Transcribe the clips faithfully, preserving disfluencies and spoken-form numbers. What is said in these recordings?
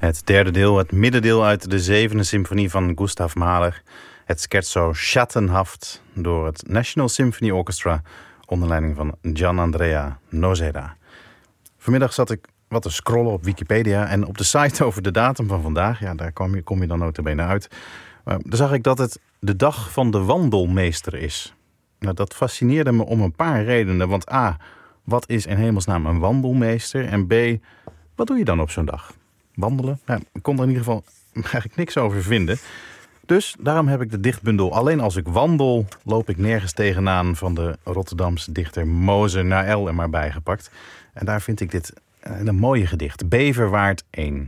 Het derde deel, het middendeel uit de zevende symfonie van Gustav Mahler. Het scherzo Schattenhaft door het National Symphony Orchestra onder leiding van Gianandrea Noseda. Vanmiddag zat ik wat te scrollen op Wikipedia en op de site over de datum van vandaag, ja, daar kom je, kom je dan nota bene uit. Maar daar zag ik dat het de dag van de wandelmeester is. Nou, dat fascineerde me om een paar redenen. Want A, wat is in hemelsnaam een wandelmeester? En B, wat doe je dan op zo'n dag? Wandelen? Ja, ik kon er in ieder geval eigenlijk niks over vinden. Dus daarom heb ik de dichtbundel Alleen als ik wandel, loop ik nergens tegenaan van de Rotterdamse dichter Moze Naël er maar bijgepakt. En daar vind ik dit een mooie gedicht. Beverwaard één.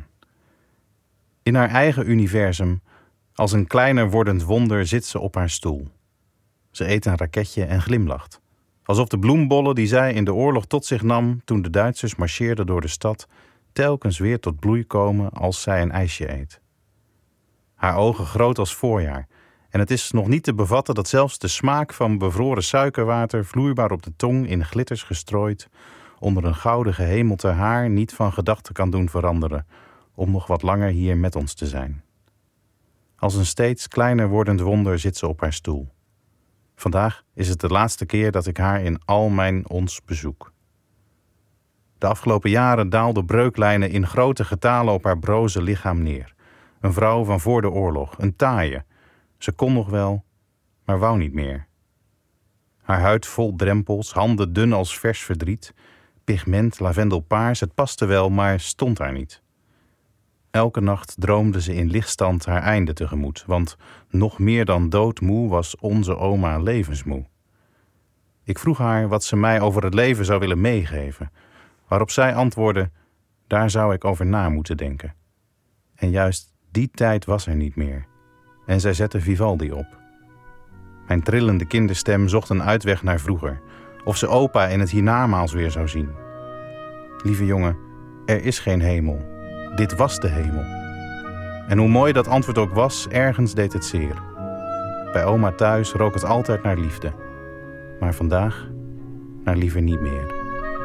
In haar eigen universum, als een kleiner wordend wonder, zit ze op haar stoel. Ze eet een raketje en glimlacht. Alsof de bloembollen die zij in de oorlog tot zich nam toen de Duitsers marcheerden door de stad, telkens weer tot bloei komen als zij een ijsje eet. Haar ogen groot als voorjaar. En het is nog niet te bevatten dat zelfs de smaak van bevroren suikerwater vloeibaar op de tong in glitters gestrooid onder een gouden gehemelte haar niet van gedachten kan doen veranderen om nog wat langer hier met ons te zijn. Als een steeds kleiner wordend wonder zit ze op haar stoel. Vandaag is het de laatste keer dat ik haar in al mijn ons bezoek. De afgelopen jaren daalden breuklijnen in grote getalen op haar broze lichaam neer. Een vrouw van voor de oorlog, een taaie. Ze kon nog wel, maar wou niet meer. Haar huid vol drempels, handen dun als vers verdriet, pigment lavendelpaars, het paste wel, maar stond daar niet. Elke nacht droomde ze in lichtstand haar einde tegemoet, want nog meer dan doodmoe was onze oma levensmoe. Ik vroeg haar wat ze mij over het leven zou willen meegeven, waarop zij antwoordde, daar zou ik over na moeten denken. En juist die tijd was er niet meer. En zij zette Vivaldi op. Mijn trillende kinderstem zocht een uitweg naar vroeger, of ze opa in het hiernamaals weer zou zien. Lieve jongen, er is geen hemel. Dit was de hemel. En hoe mooi dat antwoord ook was, ergens deed het zeer. Bij oma thuis rook het altijd naar liefde. Maar vandaag naar liever niet meer.